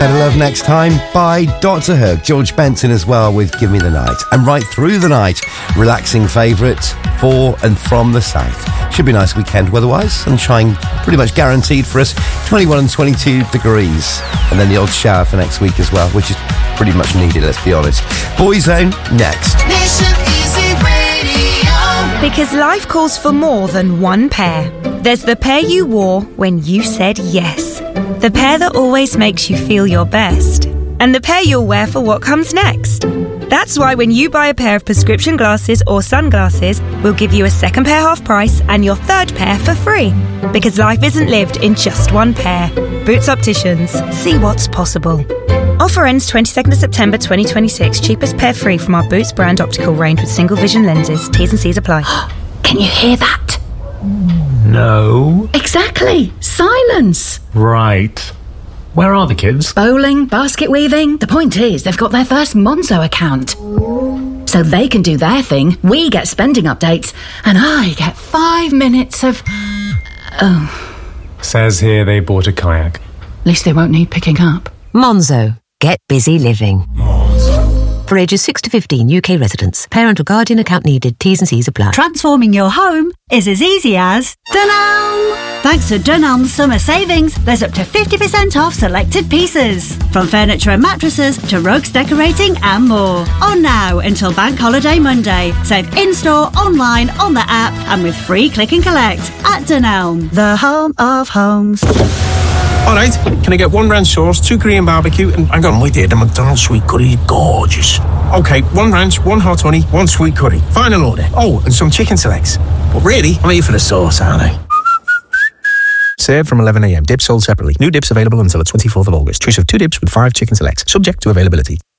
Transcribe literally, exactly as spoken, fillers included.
Better Love Next Time by Doctor Hook. George Benson as well with Give Me the Night. And right through the night, relaxing favourite for and from the south. Should be a nice weekend weather-wise. Sunshine pretty much guaranteed for us. twenty-one and twenty-two degrees. And then the odd shower for next week as well, which is pretty much needed, let's be honest. Boyzone next. Nation Easy Radio. Because life calls for more than one pair. There's the pair you wore when you said yes. The pair that always makes you feel your best. And the pair you'll wear for what comes next. That's why when you buy a pair of prescription glasses or sunglasses, we'll give you a second pair half price and your third pair for free. Because life isn't lived in just one pair. Boots Opticians. See what's possible. Offer ends twenty-second of September twenty twenty-six. Cheapest pair free from our Boots brand optical range with single vision lenses. T's and C's apply. Can you hear that? No. Exactly. Silence. Right. Where are the kids? Bowling, basket weaving. The point is, they've got their first Monzo account. So they can do their thing, we get spending updates, and I get five minutes of... Oh. Says here they bought a kayak. At least they won't need picking up. Monzo. Get busy living. For ages six to fifteen, U K residents. Parent or guardian account needed. T's and C's apply. Transforming your home is as easy as Dunelm! Thanks to Dunelm's summer savings, there's up to fifty percent off selected pieces. From furniture and mattresses to rugs, decorating and more. On now until Bank Holiday Monday. Save in-store, online, on the app and with free click and collect at Dunelm, the home of homes. All right, can I get one ranch sauce, two Korean barbecue, and hang on, wait there, the McDonald's sweet curry, gorgeous. Okay, one ranch, one hot honey, one sweet curry. Final order. Oh, and some chicken selects. But really, I'm here for the sauce, aren't I? Served from eleven a m. Dips sold separately. New dips available until the twenty-fourth of August. Choice of two dips with five chicken selects. Subject to availability.